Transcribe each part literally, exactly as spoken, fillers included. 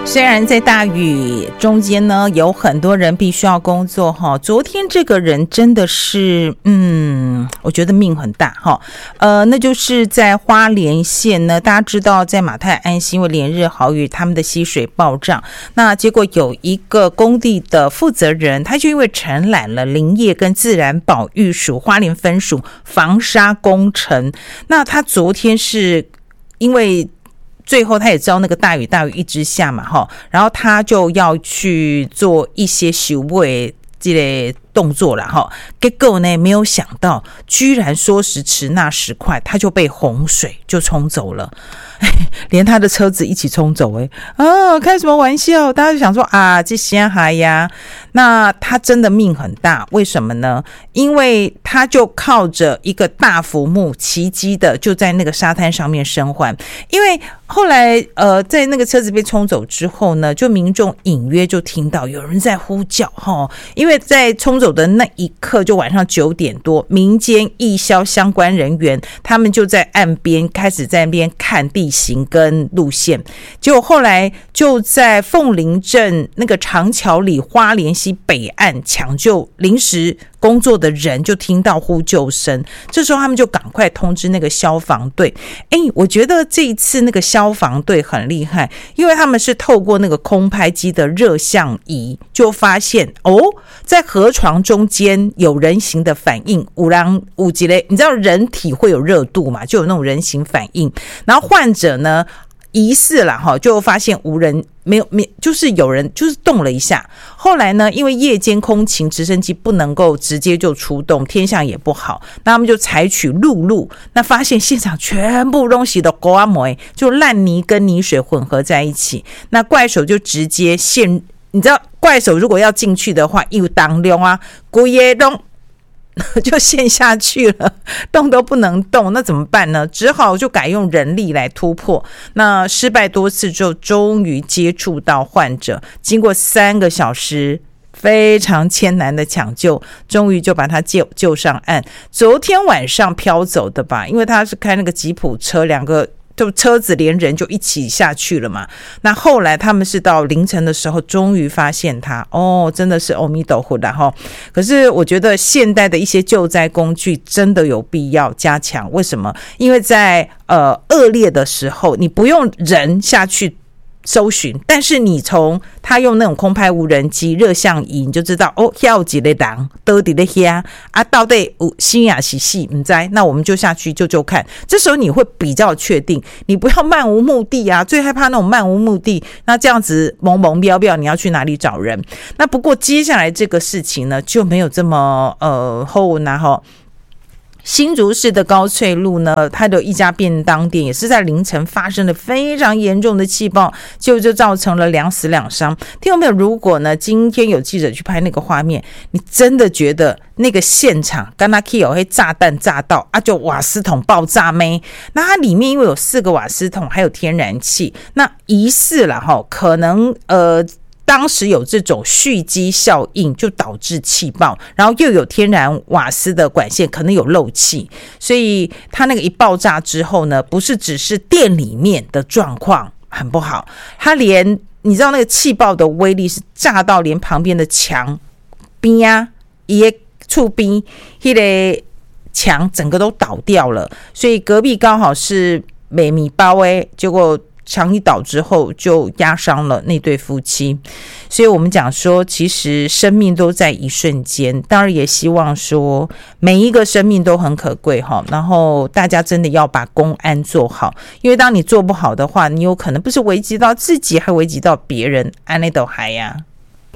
虽然在大雨中间呢，有很多人必须要工作哈。昨天这个人真的是，嗯，我觉得命很大哈。呃，那就是在花莲县呢，大家知道在马太安溪因为连日豪雨，他们的溪水暴涨，那结果有一个工地的负责人，他就因为承揽了林业跟自然保育署花莲分署防沙工程，那他昨天是因为最后他也知道那个大雨大雨一直下嘛齁，然后他就要去做一些修尾这类动作啦齁，结果呢没有想到居然说时迟那时快，他就被洪水就冲走了，连他的车子一起冲走。哎啊，开什么玩笑，大家就想说啊这些还呀，那他真的命很大，为什么呢？因为他就靠着一个大浮木奇迹的就在那个沙滩上面生还。因为后来呃在那个车子被冲走之后呢，就民众隐约就听到有人在呼叫齁，因为在冲走的那一刻就晚上九点多，民间义消相关人员他们就在岸边开始在那边看地形跟路线，结果后来就在凤林镇那个长桥里花莲溪北岸抢救临时工作的人就听到呼救声，这时候他们就赶快通知那个消防队。诶，我觉得这一次那个消防队很厉害，因为他们是透过那个空拍机的热像仪就发现哦，在河床中间有人形的反应，有人有一个你知道人体会有热度嘛，就有那种人形反应，然后患者呢疑似啦齁，就发现无人没有没就是有人就是动了一下。后来呢，因为夜间空勤直升机不能够直接就出动，天象也不好，那他们就采取陆路，那发现现场全部东西都狗啊霉，就烂泥跟泥水混合在一起，那怪手就直接陷，你知道怪手如果要进去的话，又当中啊规个都就陷下去了，动都不能动，那怎么办呢？只好就改用人力来突破。那失败多次之后，终于接触到患者，经过三个小时非常艰难的抢救，终于就把他救救上岸。昨天晚上飘走的吧，因为他是开那个吉普车，两个就车子连人就一起下去了嘛。那后来他们是到凌晨的时候终于发现他，哦，真的是阿弥陀佛啦齁。可是我觉得现代的一些救灾工具真的有必要加强，为什么？因为在呃恶劣的时候，你不用人下去搜寻，但是你从他用那种空拍无人机热像仪，你就知道哦，要几个人都在那啊，到底有新雅是细不知道，那我们就下去救救看。这时候你会比较确定，你不要漫无目的啊，最害怕那种漫无目的，那这样子懵懵标标，你要去哪里找人？那不过接下来这个事情呢，就没有这么呃后然后。新竹市的高翠路呢，它的一家便当店也是在凌晨发生了非常严重的气爆，就就造成了两死两伤。听众朋友，如果呢今天有记者去拍那个画面，你真的觉得那个现场刚刚有黑炸弹炸到啊，就瓦斯桶爆炸咩？那它里面因为有四个瓦斯桶，还有天然气，那疑似啦齁，可能呃。当时有这种蓄积效应，就导致气爆，然后又有天然瓦斯的管线可能有漏气，所以它那个一爆炸之后呢，不是只是店里面的状况很不好，它连你知道那个气爆的威力是炸到连旁边的墙边啊，也触边那个墙整个都倒掉了，所以隔壁刚好是卖米包诶，结果墙一倒之后就压伤了那对夫妻。所以我们讲说其实生命都在一瞬间，当然也希望说每一个生命都很可贵，然后大家真的要把公安做好，因为当你做不好的话，你有可能不是危及到自己，还危及到别人，安内都还呀。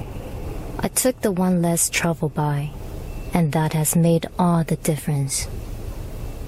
I took the one less trouble by, and that has made all the difference.